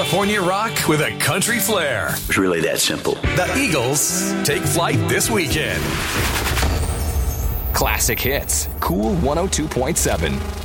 California rock with a country flair. It's really that simple. The Eagles take flight this weekend. Classic hits. Cool 102.7.